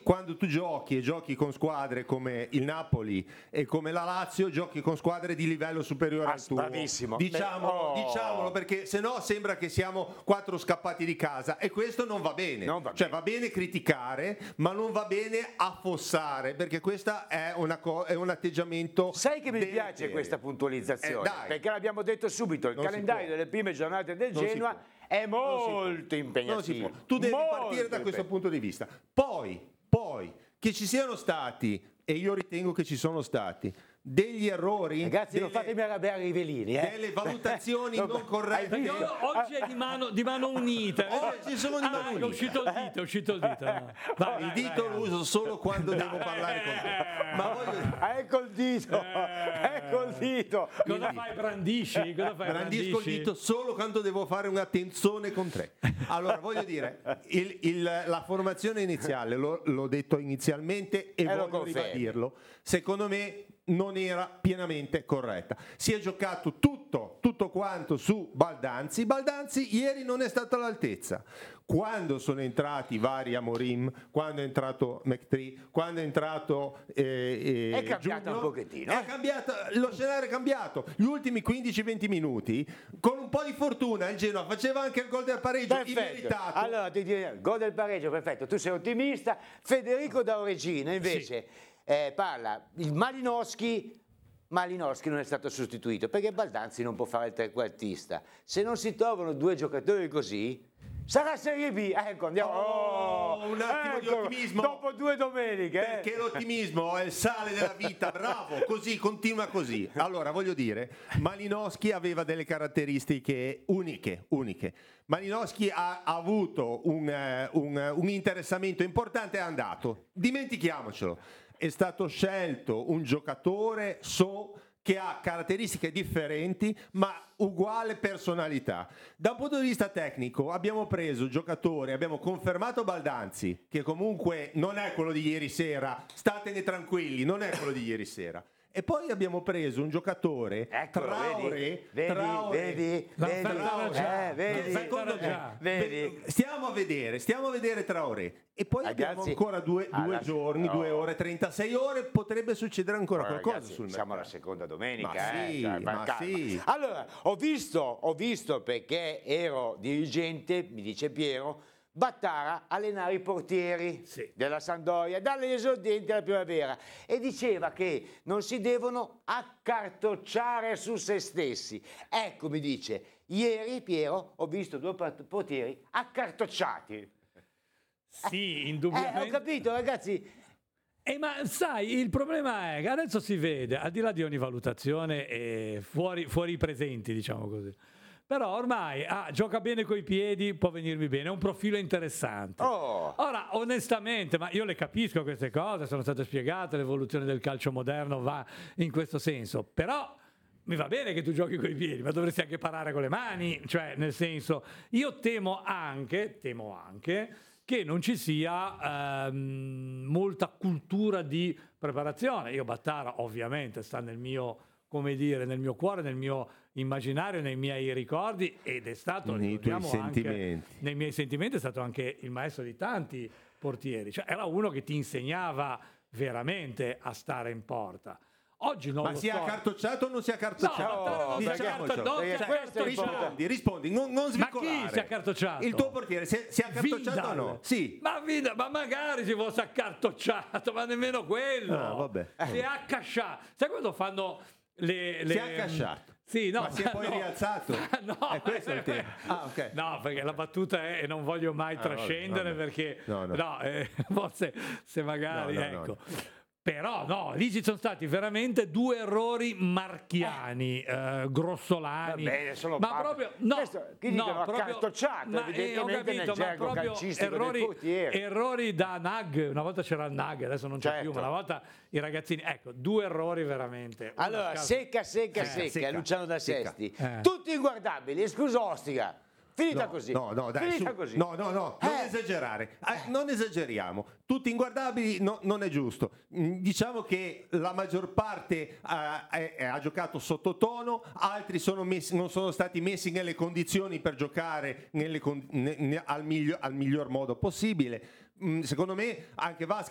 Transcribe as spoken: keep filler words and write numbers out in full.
quando tu giochi e giochi con squadre come il Napoli e come la Lazio, giochi con squadre di livello superiore Ah, al tuo. bravissimo. Diciamo, Oh. diciamolo, perché se no sembra che siamo quattro scappati di casa e questo non va bene. Non va cioè va bene criticare, ma non va bene affossare, perché questo è, una co- è un atteggiamento. Sai che mi deleterio. piace questa puntualizzazione? Eh, dai. Perché l'abbiamo detto subito, il Non si calendario può. delle prime giornate del Non si Genoa può. è Non si può. molto Non si impegnativo. può. Tu devi Molto partire da questo impegnativo. punto di vista. Poi, poi, che ci siano stati, e io ritengo che ci sono stati, degli errori, Ragazzi, non delle, fatemi arrabbiare i velini, eh. delle valutazioni No, non hai corrette. visto? Io- oggi è di mano, di mano unita. Oggi sono di mano Ah, unita. è uscito il dito, è uscito il dito. no. Vai, Il vai, dito vai. lo uso solo quando devo parlare con te. Ma voglio Ah, ecco il dito, Eh. ecco il dito. Cosa fai, brandisci? Cosa fai, brandisco il brandisci? dito solo quando devo fare una tensione con te. Allora, voglio dire, il- il- la formazione iniziale, l'ho, l'ho detto inizialmente e E lo voglio confermi. ribadirlo, secondo me non era pienamente corretta. Si è giocato tutto, tutto quanto su Baldanzi. Baldanzi ieri non è stato all'altezza. Quando sono entrati vari Amorim, quando è entrato McTree, quando è entrato eh, eh, È cambiata Junior, un pochettino, è eh. cambiato, lo scenario è cambiato. Gli ultimi quindici venti minuti, con un po' di fortuna, il Genoa faceva anche il gol del pareggio Perfetto. immeritato. Allora, ti direi, gol del pareggio, perfetto. Tu sei ottimista. Federico da Oregina invece eh, parla, il Malinowski. Malinowski non è stato sostituito perché Baldanzi non può fare il trequartista. Se non si trovano due giocatori così, sarà Serie B. Ecco, andiamo. Oh, un attimo di ottimismo. Dopo due domeniche. eh. Perché l'ottimismo è il sale della vita, bravo, così, continua così. Allora, voglio dire, Malinowski aveva delle caratteristiche uniche, uniche. Malinowski ha, ha avuto un, eh, un, un interessamento importante, è andato. Dimentichiamocelo, è stato scelto un giocatore so che ha caratteristiche differenti ma uguale personalità. Da un punto di vista tecnico abbiamo preso giocatori, abbiamo confermato Baldanzi, che comunque non è quello di ieri sera, statene tranquilli, non è quello di ieri sera. E poi abbiamo preso un giocatore, Eccolo, Traoré, vedi, Traoré, vedi, L'ha vedi, fermata già. eh, vedi, L'ha secondo fermata me, già. vedi. stiamo a vedere, stiamo a vedere Traoré e poi Ragazzi, abbiamo ancora due, due alla- giorni, no. due ore, trentasei ore, potrebbe succedere ancora Allora, qualcosa ragazzi, sul siamo alla mercato. seconda domenica, Ma eh, sì, cioè, ma calma. sì. Allora, ho visto, ho visto perché ero dirigente, mi dice Piero, Battara allenare i portieri Sì. della Sampdoria dalle esordienti alla primavera e diceva che non si devono accartocciare su se stessi. Ecco, mi dice, ieri Piero ho visto due portieri accartocciati. Sì, Eh, ho indubbiamente. capito, ragazzi. Eh, ma sai, il problema è che adesso si vede, al di là di ogni valutazione, e fuori, fuori i presenti, diciamo così. Però ormai ah, gioca bene coi piedi, può venirmi bene, è un profilo interessante. Oh. Ora, onestamente, ma io le capisco queste cose, sono state spiegate, l'evoluzione del calcio moderno va in questo senso, però mi va bene che tu giochi coi piedi, ma dovresti anche parare con le mani, cioè nel senso, io temo anche, temo anche che non ci sia ehm, molta cultura di preparazione. Io Battara ovviamente sta nel mio, come dire, nel mio cuore, nel mio immaginario, nei miei ricordi ed è stato, Nei tuoi ricordiamo, anche sentimenti. nei miei sentimenti, è stato anche il maestro di tanti portieri, cioè era uno che ti insegnava veramente a stare in porta. Oggi non Ma lo si è so. accartocciato o non si è accartocciato? No, Battara non si è Diciamocelo. accartocciato, non si è Cioè, accartocciato. rispondi, rispondi, non, non Ma svicolare. chi si è accartocciato? Il tuo portiere si è, si è accartocciato o Vidal. no? Sì. Ma, Vidal, ma magari si fosse accartocciato, ma nemmeno quello. Ah, vabbè. Si è accasciato. Sai quando fanno le... le... Si è accasciato. Sì, no, Ma si è poi no. rialzato? No, È questo il tema. Ah, ok. No, perché la battuta è, e non voglio mai Ah, vabbè, trascendere vabbè. perché, No, no. eh, forse se magari, No, no, no. ecco. Però no, lì ci sono stati veramente due errori marchiani, eh, grossolani. Va bene, sono ma papà. proprio no, Questo, che no, dicono proprio- accartocciato, ma, eh, ho evidentemente nel capito, ma gergo proprio calcistico del errori, portiere. errori da Nag, una volta c'era il Nag, adesso non c'è Certo. più, ma una volta i ragazzini, ecco, due errori veramente. Una Allora, scarsa- secca, secca, Eh, secca, secca, Luciano da secca. Sesti. Eh. Tutti inguardabili, escluso Ostica. Finita No, così. no, no, dai, Finita su. così. no, no, no, non Eh. esagerare, Eh, non esageriamo. Tutti inguardabili no, non è giusto. Mm, Diciamo che la maggior parte eh, è- è- ha giocato sottotono, altri sono messi- non sono stati messi nelle condizioni per giocare nelle con- ne- ne- al, miglio- al miglior modo possibile. Mm, Secondo me anche Vasquez